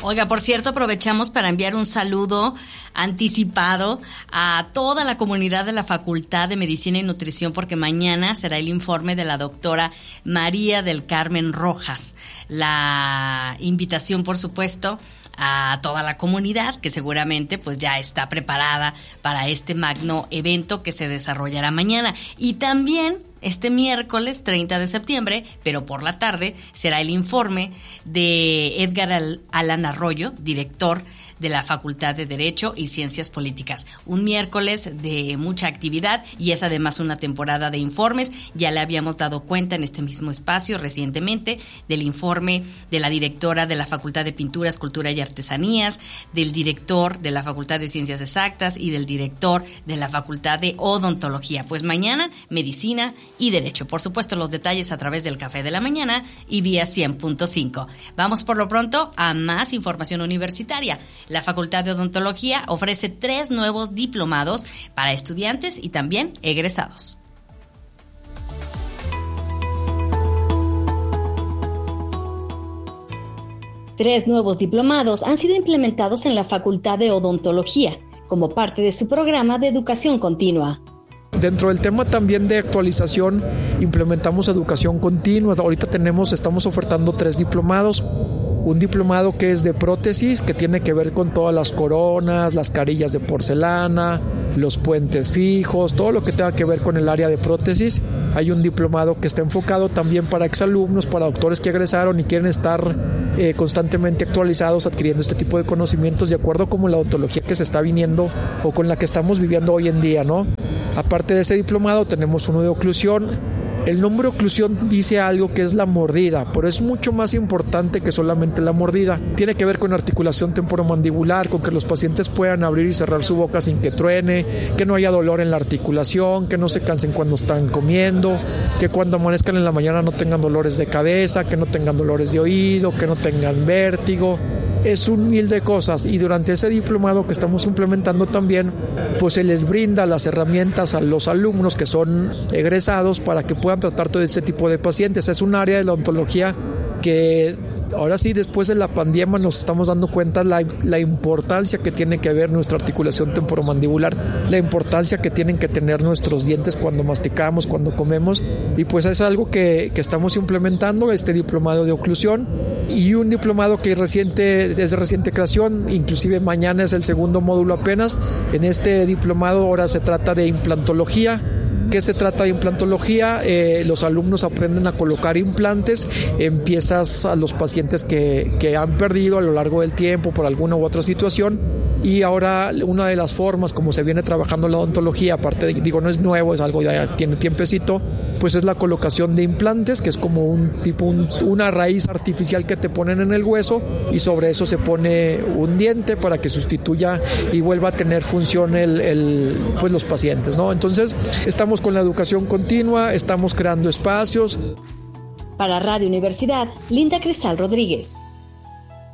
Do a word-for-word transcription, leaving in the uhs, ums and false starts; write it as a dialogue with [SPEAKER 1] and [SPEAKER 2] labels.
[SPEAKER 1] Oiga, por cierto, aprovechamos para enviar un saludo anticipado a toda la comunidad de la Facultad de Medicina y Nutrición, porque mañana será el informe de la doctora María del Carmen Rojas. La invitación, por supuesto, a toda la comunidad que seguramente pues ya está preparada para este magno evento que se desarrollará mañana. Y también este miércoles treinta de septiembre, pero por la tarde, será el informe de Edgar Alan Arroyo, director de la Facultad de Derecho y Ciencias Políticas. Un miércoles de mucha actividad y es además una temporada de informes. Ya le habíamos dado cuenta en este mismo espacio recientemente del informe de la directora de la Facultad de Pintura, Escultura y Artesanías, del director de la Facultad de Ciencias Exactas y del director de la Facultad de Odontología. Pues mañana, Medicina y Derecho. Por supuesto, los detalles a través del Café de la Mañana y vía cien punto cinco. Vamos por lo pronto a más información universitaria. La Facultad de Odontología ofrece tres nuevos diplomados para estudiantes y también egresados.
[SPEAKER 2] Tres nuevos diplomados han sido implementados en la Facultad de Odontología como parte de su programa de educación continua.
[SPEAKER 3] Dentro del tema también de actualización, implementamos educación continua. Ahorita tenemos, estamos ofertando tres diplomados. Un diplomado que es de prótesis, que tiene que ver con todas las coronas, las carillas de porcelana, los puentes fijos, todo lo que tenga que ver con el área de prótesis. Hay un diplomado que está enfocado también para exalumnos, para doctores que egresaron y quieren estar eh, constantemente actualizados, adquiriendo este tipo de conocimientos de acuerdo con la odontología que se está viniendo o con la que estamos viviendo hoy en día, ¿no? Aparte de ese diplomado tenemos uno de oclusión. El nombre oclusión dice algo que es la mordida, pero es mucho más importante que solamente la mordida. Tiene que ver con articulación temporomandibular, con que los pacientes puedan abrir y cerrar su boca sin que truene, que no haya dolor en la articulación, que no se cansen cuando están comiendo, que cuando amanezcan en la mañana no tengan dolores de cabeza, que no tengan dolores de oído, que no tengan vértigo. Es un mil de cosas, y durante ese diplomado que estamos implementando también, pues se les brinda las herramientas a los alumnos que son egresados para que puedan tratar todo este tipo de pacientes. Es un área de la odontología que ahora sí, después de la pandemia nos estamos dando cuenta la, la importancia que tiene que haber nuestra articulación temporomandibular, la importancia que tienen que tener nuestros dientes cuando masticamos, cuando comemos, y pues es algo que, que estamos implementando, este diplomado de oclusión, y un diplomado que es reciente, es de reciente creación, inclusive mañana es el segundo módulo apenas. En este diplomado ahora se trata de implantología. ¿Qué se trata de implantología? Eh, los alumnos aprenden a colocar implantes en piezas a los pacientes que, que han perdido a lo largo del tiempo por alguna u otra situación. Y ahora una de las formas como se viene trabajando la odontología, aparte de, digo, no es nuevo, es algo ya tiene tiempecito, pues es la colocación de implantes, que es como un tipo, un, una raíz artificial que te ponen en el hueso y sobre eso se pone un diente para que sustituya y vuelva a tener función el, el, pues los pacientes, ¿no? Entonces estamos con la educación continua, estamos creando espacios.
[SPEAKER 2] Para Radio Universidad, Linda Cristal Rodríguez.